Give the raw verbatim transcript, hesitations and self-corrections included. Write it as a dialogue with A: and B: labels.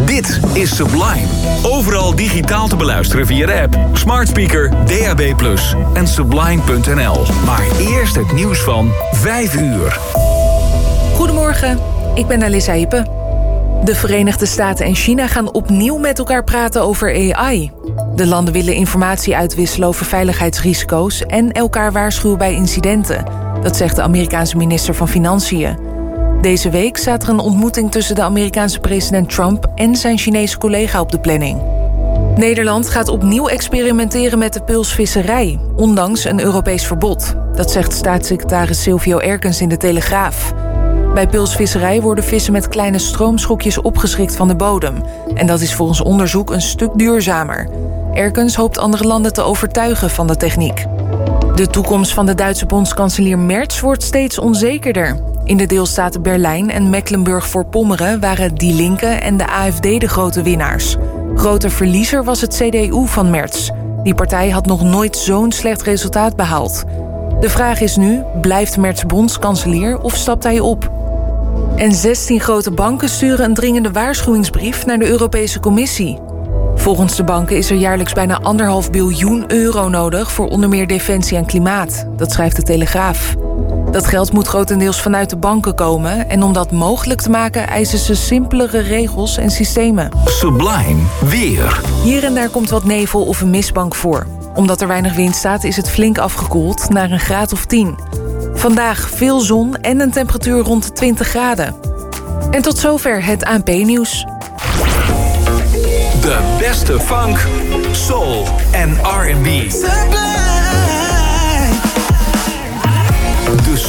A: Dit is Sublime. Overal digitaal te beluisteren via de app, smart speaker, D A B plus en sublime punt n l. Maar eerst het nieuws van vijf uur.
B: Goedemorgen, ik ben Alissa Hippe. De Verenigde Staten en China gaan opnieuw met elkaar praten over A I. De landen willen informatie uitwisselen over veiligheidsrisico's en elkaar waarschuwen bij incidenten. Dat zegt de Amerikaanse minister van Financiën. Deze week staat er een ontmoeting tussen de Amerikaanse president Trump en zijn Chinese collega op de planning. Nederland gaat opnieuw experimenteren met de pulsvisserij, ondanks een Europees verbod. Dat zegt staatssecretaris Silvio Erkens in de Telegraaf. Bij pulsvisserij worden vissen met kleine stroomschokjes opgeschrikt van de bodem. En dat is volgens onderzoek een stuk duurzamer. Erkens hoopt andere landen te overtuigen van de techniek. De toekomst van de Duitse bondskanselier Merz wordt steeds onzekerder. In de deelstaten Berlijn en Mecklenburg-Voorpommeren waren Die Linke en de A F D de grote winnaars. Grote verliezer was het C D U van Merz. Die partij had nog nooit zo'n slecht resultaat behaald. De vraag is nu, blijft Merz bondskanselier of stapt hij op? En zestien grote banken sturen een dringende waarschuwingsbrief naar de Europese Commissie. Volgens de banken is er jaarlijks bijna anderhalf biljoen euro nodig voor onder meer defensie en klimaat. Dat schrijft de Telegraaf. Dat geld moet grotendeels vanuit de banken komen en om dat mogelijk te maken eisen ze simpelere regels en systemen.
A: Sublime weer.
B: Hier en daar komt wat nevel of een mistbank voor. Omdat er weinig wind staat is het flink afgekoeld naar een graad of tien. Vandaag veel zon en een temperatuur rond de twintig graden. En tot zover het A N P-nieuws.
A: De beste funk, soul en R en B. De